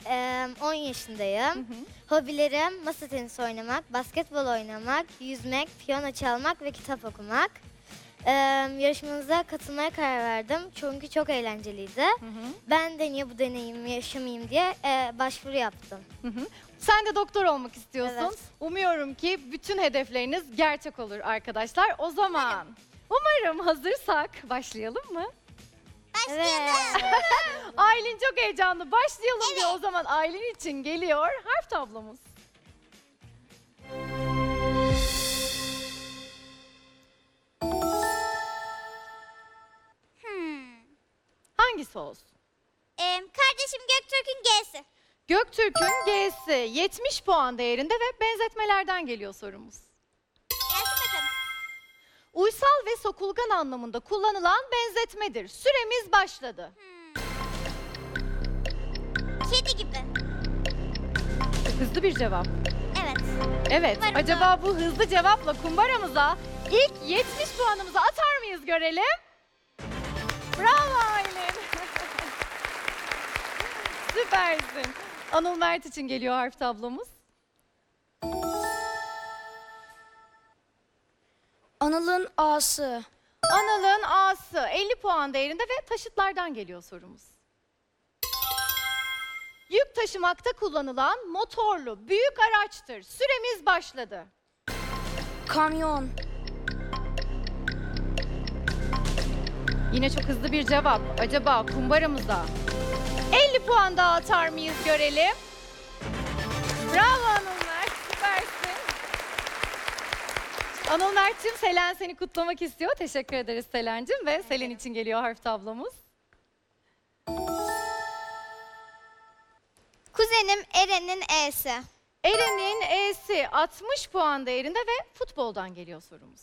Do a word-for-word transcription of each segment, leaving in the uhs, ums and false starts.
Eee, on yaşındayım. Hobilerim masa tenisi oynamak, basketbol oynamak, yüzmek, piyano çalmak ve kitap okumak. Eee yarışmanıza katılmaya karar verdim çünkü çok eğlenceliydi. Hı hı. Ben de niye bu deneyimi yaşamayayım diye eee, başvuru yaptım. Hı hı. Sen de doktor olmak istiyorsun. Evet. Umuyorum ki bütün hedefleriniz gerçek olur arkadaşlar. O zaman umarım hazırsak başlayalım mı? Evet. Aylin çok heyecanlı. Başlayalım diyor. O zaman Aylin için geliyor harf tablomuz. Hmm. Hangisi olsun? Ee, kardeşim Göktürk'ün G'si. Göktürk'ün G'si yetmiş puan değerinde ve benzetmelerden geliyor sorumuz. Gelsin bakalım. Uysal ve sokulgan anlamında kullanılan benzetmedir. Süremiz başladı. Hmm. Kedi gibi. Hızlı bir cevap. Evet. Evet, Kumbaramıza- acaba bu hızlı cevapla kumbaramıza ilk yetmiş puanımızı atar mıyız görelim? Bravo Aylin. Süpersin. Anıl Mert için geliyor harf tablomuz. Anıl'ın A'sı. Anıl'ın A'sı elli puan değerinde ve taşıtlardan geliyor sorumuz. Yük taşımakta kullanılan motorlu büyük araçtır. Süremiz başladı. Kamyon. Yine çok hızlı bir cevap. Acaba kumbaramıza elli puan daha atar mıyız görelim. Bravo Anıl Mert, süpersin. Anıl Mert'cim, Selen seni kutlamak istiyor. Teşekkür ederiz Selen'cim ve Selen için geliyor harf tablomuz. Kuzenim Eren'in E'si. Eren'in E'si altmış puan değerinde ve futboldan geliyor sorumuz.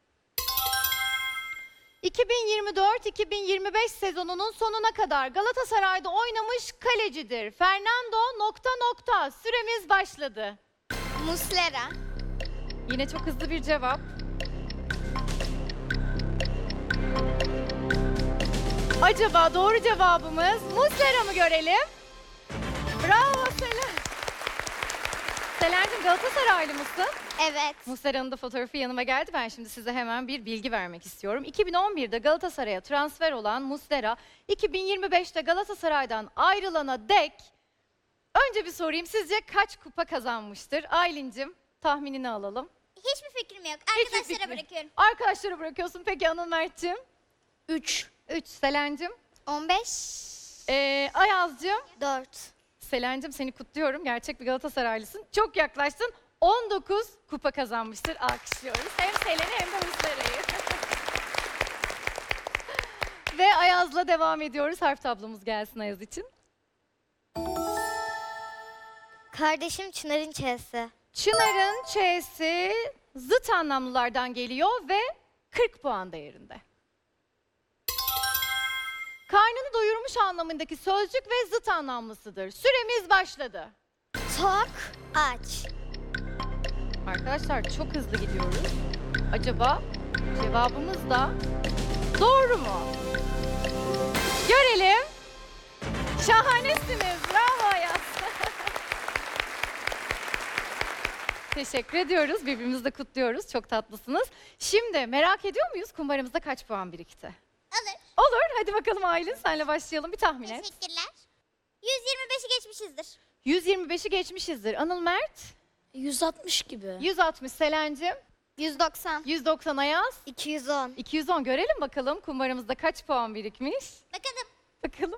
iki bin yirmi dört iki bin yirmi beş sezonunun sonuna kadar Galatasaray'da oynamış kalecidir. Fernando nokta nokta. Süremiz başladı. Muslera. Yine çok hızlı bir cevap. Acaba doğru cevabımız Muslera mı görelim? Bravo Selen. Selen'cim, Galatasaraylı mısın? Evet. Muslera'nın da fotoğrafı yanıma geldi. Ben şimdi size hemen bir bilgi vermek istiyorum. iki bin on birde Galatasaray'a transfer olan Muslera, iki bin yirmi beşte Galatasaray'dan ayrılana dek, önce bir sorayım, sizce kaç kupa kazanmıştır? Aylin'cim, tahminini alalım. Hiçbir fikrim yok. Hiçbir Arkadaşlara fikrim. bırakıyorum. Arkadaşlara bırakıyorsun. Peki Anıl Mert'cim? Üç. üç. Selen'cim? on beş. Ee, Ayaz'cım? Dört. Selen'cim, seni kutluyorum. Gerçek bir Galatasaraylısın. Çok yaklaştın. on dokuz kupa kazanmıştır. Alkışlıyoruz. Hem Selen'i hem de Muslera'yı. Ve Ayaz'la devam ediyoruz. Harf tablomuz gelsin Ayaz için. Kardeşim Çınar'ın Ç'si. Çınar'ın Ç'si zıt anlamlılardan geliyor ve kırk puan değerinde. Karnını doyurmuş anlamındaki sözcük ve zıt anlamlısıdır. Süremiz başladı. Tok, aç. Arkadaşlar, çok hızlı gidiyoruz. Acaba cevabımız da doğru mu? Görelim. Şahanesiniz. Bravo Ayaz. Teşekkür ediyoruz. Birbirimizi de kutluyoruz. Çok tatlısınız. Şimdi merak ediyor muyuz kumbaramızda kaç puan birikti? Alır. Olur. Hadi bakalım Aylin. Senle başlayalım. Bir tahmin et. Teşekkürler. yüz yirmi beşi geçmişizdir. yüz yirmi beşi geçmişizdir. Anıl Mert. yüz altmış gibi. yüz altmış Selen'cim. yüz doksan. yüz doksan Ayaz. iki yüz on. iki yüz on. Görelim bakalım kumbaramızda kaç puan birikmiş. Bakalım. Bakalım.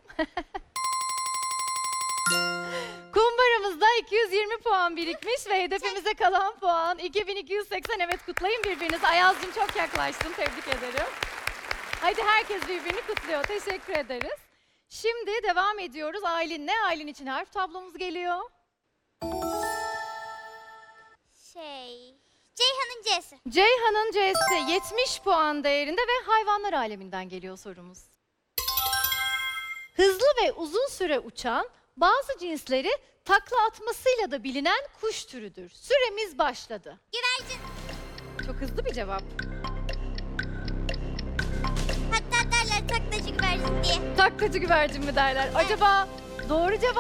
Kumbaramızda iki yüz yirmi puan birikmiş ve hedefimize kalan puan iki bin iki yüz seksen. Evet, kutlayın birbirinizi. Ayaz'cığım, çok yaklaştın. Tebrik ederim. Hadi herkes birbirini kutluyor. Teşekkür ederiz. Şimdi devam ediyoruz. Aylin ne? Aylin için harf tablomuz geliyor. Şey. Ceyhan'ın C'si. Ceyhan'ın C'si yetmiş puan değerinde ve hayvanlar aleminden geliyor sorumuz. Hızlı ve uzun süre uçan, bazı cinsleri takla atmasıyla da bilinen kuş türüdür. Süremiz başladı. Güvercin. Çok hızlı bir cevap. Hatta derler taklacı güvercin diye. Taklacı güvercin mi derler? Acaba doğru cevap